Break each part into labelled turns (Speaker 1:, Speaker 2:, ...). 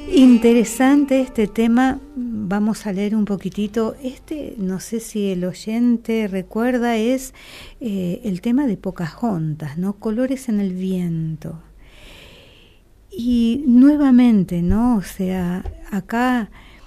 Speaker 1: Interesante este tema. Vamos a leer un poquitito. No sé si el oyente recuerda, es el tema de Pocahontas, ¿no? Colores en el viento. Y nuevamente, ¿no? O sea, acá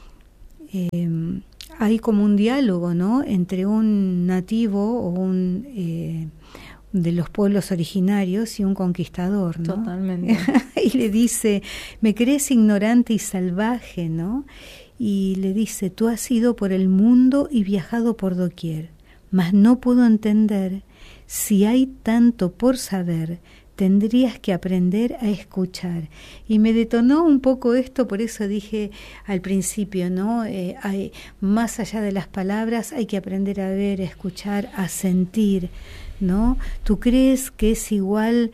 Speaker 1: hay como un diálogo, ¿no? Entre un nativo o un de los pueblos originarios y un conquistador, ¿no?
Speaker 2: Totalmente.
Speaker 1: Y le dice, me crees ignorante y salvaje, ¿no? Y le dice, tú has ido por el mundo y viajado por doquier, mas no puedo entender, si hay tanto por saber, tendrías que aprender a escuchar. Y me detonó un poco esto, por eso dije al principio, ¿no? Hay, más allá de las palabras, hay que aprender a ver, a escuchar, a sentir, ¿no? Tú crees que es igual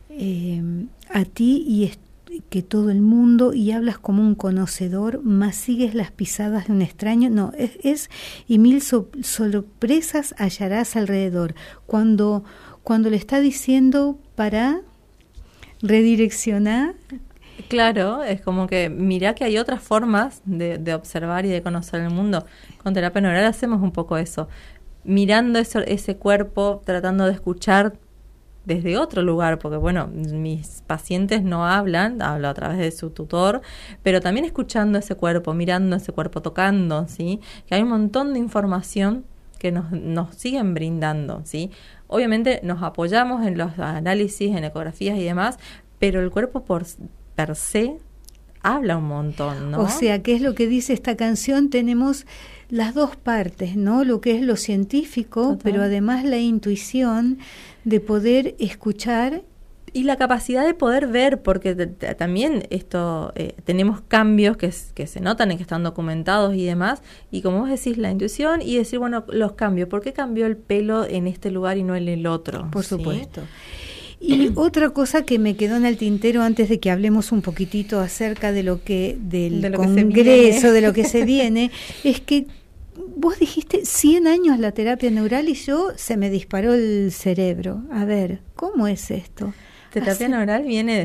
Speaker 1: a ti y que todo el mundo, y hablas como un conocedor, mas sigues las pisadas de un extraño. No, y mil sorpresas hallarás alrededor. Cuando le está diciendo para redireccionar.
Speaker 2: Claro, es como que mirá que hay otras formas de observar y de conocer el mundo. Con terapia neural hacemos un poco eso, mirando ese cuerpo, tratando de escuchar desde otro lugar, porque bueno, mis pacientes no hablo a través de su tutor, pero también escuchando ese cuerpo, mirando ese cuerpo, tocando, ¿sí? Que hay un montón de información que nos siguen brindando, ¿sí? Obviamente nos apoyamos en los análisis, en ecografías y demás, pero el cuerpo per se habla un montón, ¿no?
Speaker 1: O sea, ¿qué es lo que dice esta canción? Tenemos las dos partes, ¿no? Lo que es lo científico, total, pero además la intuición de poder escuchar.
Speaker 2: Y la capacidad de poder ver, porque también esto tenemos cambios que se notan y que están documentados y demás, y como vos decís, la intuición y decir, bueno, los cambios, ¿por qué cambió el pelo en este lugar y no en el otro?
Speaker 1: Por supuesto. Y otra cosa que me quedó en el tintero antes de que hablemos un poquitito acerca de lo que del congreso, de lo que se viene, es que vos dijiste 100 años la terapia neural y se me disparó el cerebro. A ver, ¿cómo es esto?
Speaker 2: Terapia neural viene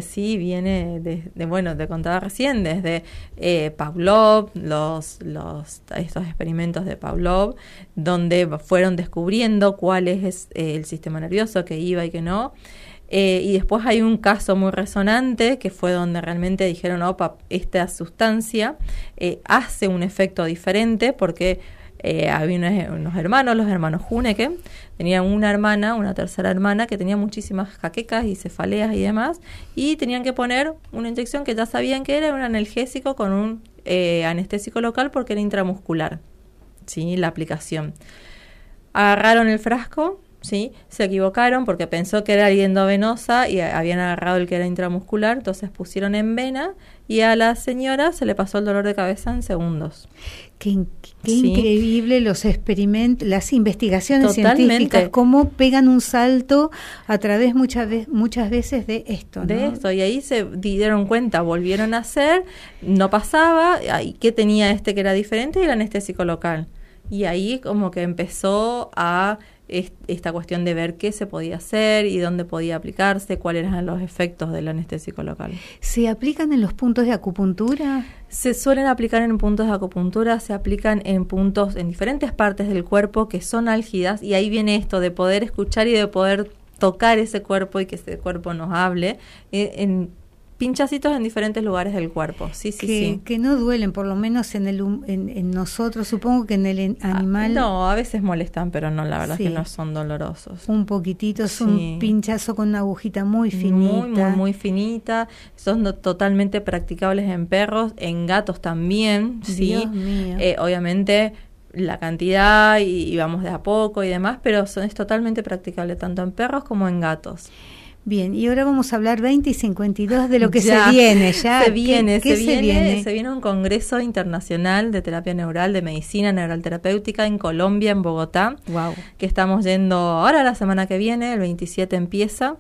Speaker 2: de contaba recién, desde Pavlov, estos experimentos de Pavlov, donde fueron descubriendo cuál es el sistema nervioso que iba y que no. Y después hay un caso muy resonante que fue donde realmente dijeron, opa, esta sustancia hace un efecto diferente porque había unos hermanos, los hermanos Huneke, tenían una tercera hermana que tenía muchísimas jaquecas y cefaleas y demás, y tenían que poner una inyección que ya sabían que era un analgésico con un anestésico local porque era intramuscular, ¿sí? La aplicación. Agarraron el frasco, ¿sí? Se equivocaron porque pensó que era endovenosa y habían agarrado el que era intramuscular, entonces pusieron en vena y a la señora se le pasó el dolor de cabeza en segundos.
Speaker 1: Qué increíble los experimentos, las investigaciones científicas, cómo pegan un salto a través muchas veces de esto, ¿no?
Speaker 2: De esto, y ahí se dieron cuenta, volvieron a hacer, no pasaba, y ¿qué tenía que era diferente? El anestésico local. Y ahí como que empezó a esta cuestión de ver qué se podía hacer y dónde podía aplicarse, cuáles eran los efectos del anestésico local.
Speaker 1: ¿Se aplican en los puntos de acupuntura?
Speaker 2: Se suelen aplicar en puntos de acupuntura, se aplican en puntos, en diferentes partes del cuerpo que son álgidas, y ahí viene esto de poder escuchar y de poder tocar ese cuerpo y que ese cuerpo nos hable en pinchacitos en diferentes lugares del cuerpo. Sí.
Speaker 1: Que no duelen, por lo menos en nosotros, supongo que en el animal.
Speaker 2: No, a veces molestan, pero no, la verdad es que no son dolorosos.
Speaker 1: Un poquitito, es un pinchazo con una agujita muy finita.
Speaker 2: Muy finita. Son totalmente practicables en perros, en gatos también, sí.
Speaker 1: Dios mío.
Speaker 2: Obviamente la cantidad y vamos de a poco y demás, pero es totalmente practicable tanto en perros como en gatos.
Speaker 1: Bien, y ahora vamos a hablar 20 y 52 de lo que se viene.
Speaker 2: Se viene un congreso internacional de terapia neural, de medicina neural terapéutica en Colombia, en Bogotá.
Speaker 1: Wow.
Speaker 2: Que estamos yendo ahora la semana que viene, el 27 empieza,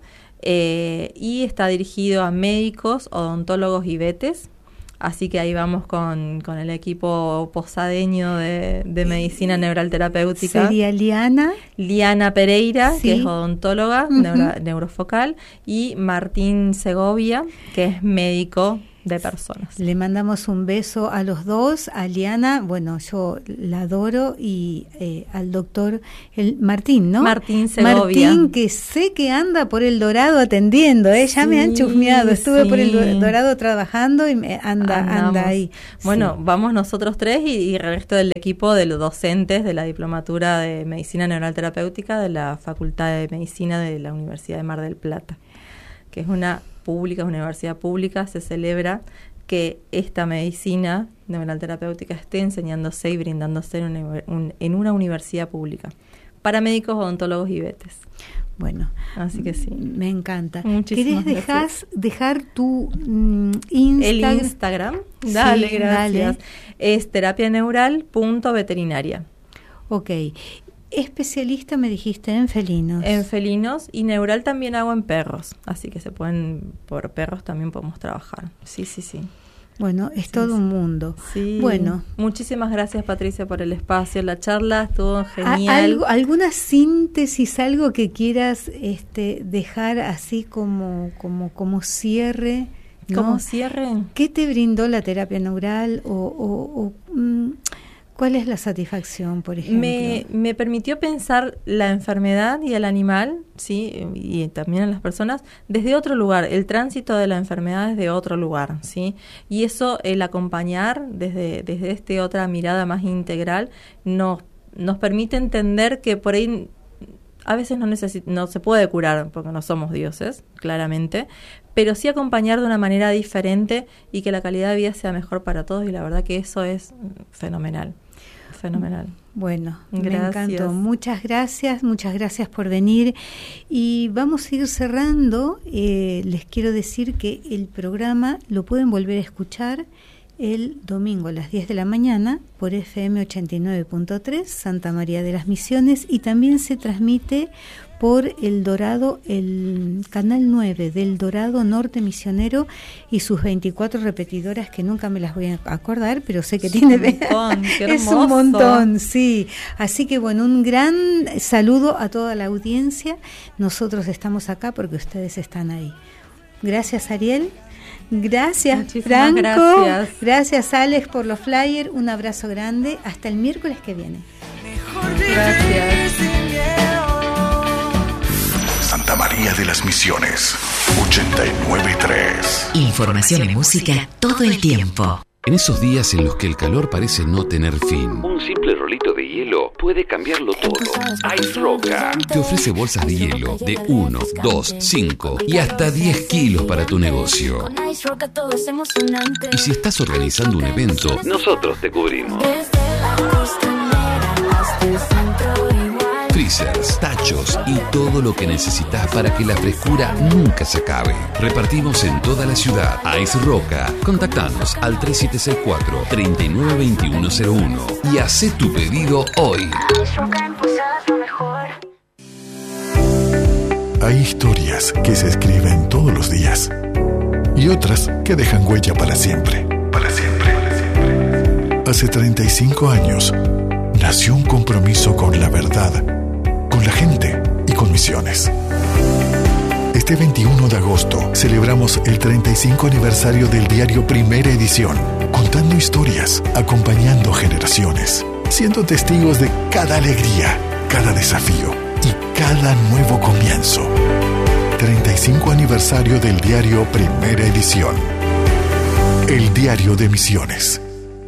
Speaker 2: y está dirigido a médicos, odontólogos y vetes. Así que ahí vamos con el equipo posadeño de medicina neural terapéutica.
Speaker 1: ¿Sería
Speaker 2: Liana Pereira, que es odontóloga, neurofocal, y Martín Segovia, que es médico de personas.
Speaker 1: Le mandamos un beso a los dos, a Liana, bueno, yo la adoro, y al doctor Martín, ¿no?
Speaker 2: Martín Segovia.
Speaker 1: Martín, que sé que anda por el Dorado atendiendo, ya me han chusmeado, estuve por el Dorado trabajando y anda ahí.
Speaker 2: Bueno, vamos nosotros tres y el resto del equipo de los docentes de la Diplomatura de Medicina Neural Terapéutica de la Facultad de Medicina de la Universidad de Mar del Plata, que es una universidad pública. Se celebra que esta medicina neural terapéutica esté enseñándose y brindándose en una universidad pública para médicos, odontólogos y vetes.
Speaker 1: Bueno,
Speaker 2: así que sí.
Speaker 1: Me encanta.
Speaker 2: Muchísimas
Speaker 1: ¿Querés dejar tu Instagram?
Speaker 2: El Instagram. Dale,
Speaker 1: sí,
Speaker 2: gracias.
Speaker 1: Dale.
Speaker 2: Es terapianeural.veterinaria.
Speaker 1: Ok. Especialista, me dijiste, en felinos.
Speaker 2: En felinos, y neural también hago en perros, así que por perros también podemos trabajar. Sí.
Speaker 1: Bueno, es todo un mundo.
Speaker 2: Sí.
Speaker 1: Bueno.
Speaker 2: Muchísimas gracias, Patricia, por el espacio. La charla estuvo genial.
Speaker 1: ¿Alguna síntesis, algo que quieras dejar así como cierre? ¿No?
Speaker 2: ¿Como cierre?
Speaker 1: ¿Qué te brindó la terapia neural ¿cuál es la satisfacción, por ejemplo?
Speaker 2: Me permitió pensar la enfermedad y el animal, sí, y también en las personas, desde otro lugar, el tránsito de la enfermedad desde otro lugar, sí, y eso, el acompañar desde otra mirada más integral, nos permite entender que por ahí a veces no se puede curar porque no somos dioses, claramente, pero sí acompañar de una manera diferente y que la calidad de vida sea mejor para todos, y la verdad que eso es fenomenal.
Speaker 1: Bueno,
Speaker 2: gracias.
Speaker 1: Me encantó. Muchas gracias por venir. Y vamos a ir cerrando. Les quiero decir que el programa lo pueden volver a escuchar el domingo a las 10 de la mañana por FM 89.3, Santa María de las Misiones, y también se transmite por El Dorado, el canal 9 del Dorado Norte Misionero y sus 24 repetidoras, que nunca me las voy a acordar, pero sé que es tiene...
Speaker 2: Es
Speaker 1: un montón, sí. Así que bueno, un gran saludo a toda la audiencia. Nosotros estamos acá porque ustedes están ahí. Gracias, Ariel. Gracias,
Speaker 2: muchísimas
Speaker 1: Franco. Gracias, Alex, por los flyers. Un abrazo grande. Hasta el miércoles que viene.
Speaker 2: Gracias.
Speaker 3: Santa María de las Misiones, 89.3.
Speaker 4: Información y música todo el tiempo.
Speaker 5: En esos días en los que el calor parece no tener fin,
Speaker 6: un simple rolito de hielo puede cambiarlo todo. Ice Roca
Speaker 5: te ofrece bolsas de hielo de 1, 2, 5 y hasta 10 kilos para tu negocio. Y si estás organizando un evento,
Speaker 6: nosotros te cubrimos.
Speaker 5: Freezers, tachos y todo lo que necesitas para que la frescura nunca se acabe. Repartimos en toda la ciudad. Ice Roca. Contactanos al 3764-392101 y haz tu pedido hoy.
Speaker 3: Hay historias que se escriben todos los días y otras que dejan huella para siempre. Para siempre. Hace 35 años nació un compromiso con la verdad, con la gente y con Misiones. Este 21 de agosto celebramos el 35 aniversario del diario Primera Edición, contando historias, acompañando generaciones, siendo testigos de cada alegría, cada desafío y cada nuevo comienzo. 35 aniversario del diario Primera Edición. El diario de Misiones.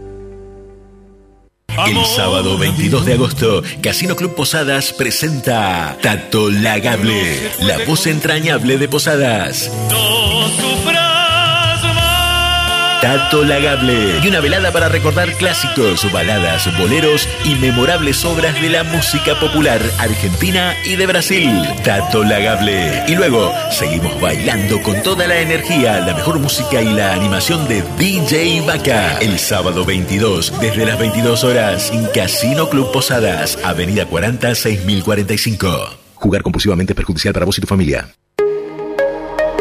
Speaker 7: El sábado 22 de agosto, Casino Club Posadas presenta Tato Lagable, la voz entrañable de Posadas. Tato Lagable, y una velada para recordar clásicos, baladas, boleros y memorables obras de la música popular argentina y de Brasil. Tato Lagable. Y luego seguimos bailando con toda la energía, la mejor música y la animación de DJ Vaca. El sábado 22, desde las 22 horas, en Casino Club Posadas, Avenida 40, 6045. Jugar compulsivamente es perjudicial para vos y tu familia.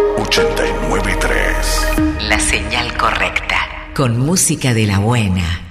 Speaker 3: 89.3.
Speaker 4: La señal correcta. Con música de la buena.